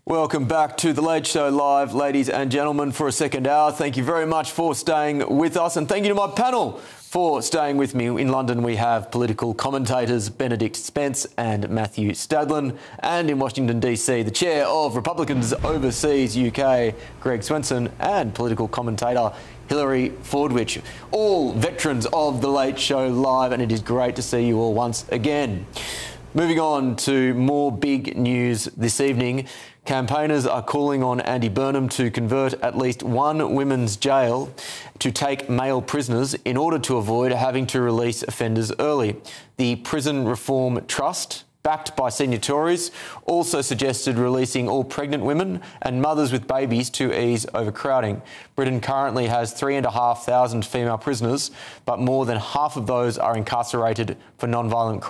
Welcome back to The Late Show Live, ladies and gentlemen, for a second hour. Thank you very much for staying with us, and thank you to my panel for staying with me. In London, we have political commentators Benedict Spence and Matthew Stadlen, and in Washington, DC, the chair of Republicans Overseas UK, Greg Swenson, and political commentator Hilary Fordwich, all veterans of The Late Show Live, and it is great to see you all once again. Moving on to more big news this evening. Campaigners are calling on Andy Burnham to convert at least one women's jail to take male prisoners in order to avoid having to release offenders early. The Prison Reform Trust, backed by senior Tories, also suggested releasing all pregnant women and mothers with babies to ease overcrowding. Britain currently has 3,500 female prisoners, but more than half of those are incarcerated for non-violent crimes.